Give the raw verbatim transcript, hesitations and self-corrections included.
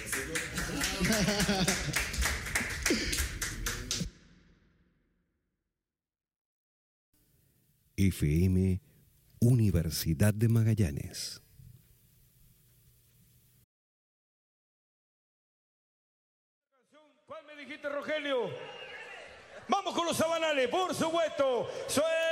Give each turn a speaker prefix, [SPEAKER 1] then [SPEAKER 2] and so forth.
[SPEAKER 1] F M Universidad de Magallanes.
[SPEAKER 2] ¿Cuál me dijiste, Rogelio? Vamos con los sabanales, por supuesto. Soy